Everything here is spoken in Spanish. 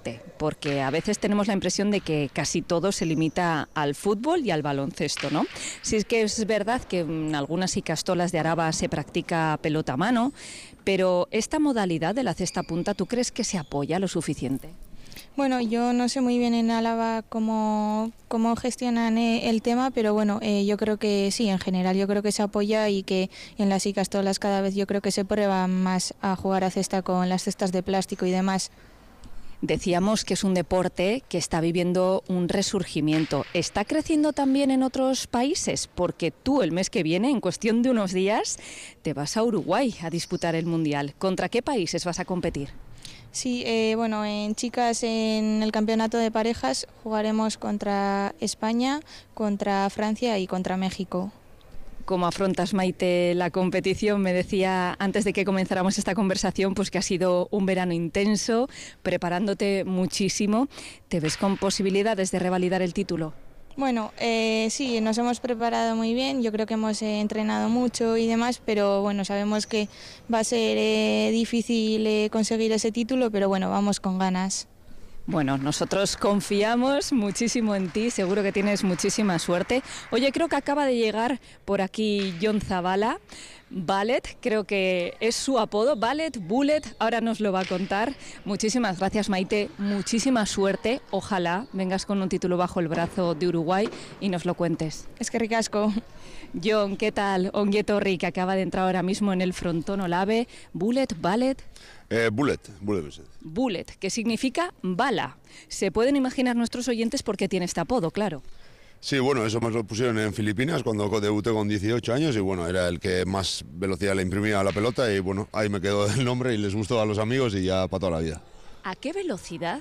deporte, porque a veces tenemos la impresión de que casi todo se limita al fútbol y al baloncesto, ¿no? Sí es que es verdad que en algunas icastolas de Araba se practica pelota a mano, pero esta modalidad de la cesta punta, ¿tú crees que se apoya lo suficiente? Bueno, yo no sé muy bien en Álava cómo gestionan el tema, pero bueno, yo creo que sí, en general yo creo que se apoya y que en las icastolas cada vez yo creo que se prueba más a jugar a cesta con las cestas de plástico y demás. Decíamos que es un deporte que está viviendo un resurgimiento. ¿Está creciendo también en otros países? Porque tú el mes que viene, en cuestión de unos días, te vas a Uruguay a disputar el Mundial. ¿Contra qué países vas a competir? Sí, bueno, en chicas en el campeonato de parejas jugaremos contra España, contra Francia y contra México. ¿Cómo afrontas, Maite, la competición? Me decía antes de que comenzáramos esta conversación pues que ha sido un verano intenso, preparándote muchísimo. ¿Te ves con posibilidades de revalidar el título? Bueno, sí, nos hemos preparado muy bien, yo creo que hemos entrenado mucho y demás, pero bueno, sabemos que va a ser difícil conseguir ese título, pero bueno, vamos con ganas. Bueno, nosotros confiamos muchísimo en ti, seguro que tienes muchísima suerte. Oye, creo que acaba de llegar por aquí Jon Zabala, Ballet, creo que es su apodo, Ballet, Bullet, ahora nos lo va a contar. Muchísimas gracias, Maite, muchísima suerte, ojalá vengas con un título bajo el brazo de Uruguay y nos lo cuentes. Es que ricasco. Jon, ¿qué tal? Ongi etorri, que acaba de entrar ahora mismo en el frontón Olave. Bullet, Ballet... Bullet. Bullet, que significa bala. Se pueden imaginar nuestros oyentes por qué tiene este apodo, claro. Sí, bueno, eso me lo pusieron en Filipinas cuando debuté con 18 años y bueno, era el que más velocidad le imprimía a la pelota y bueno, ahí me quedó el nombre y les gustó a los amigos y ya para toda la vida. ¿A qué velocidad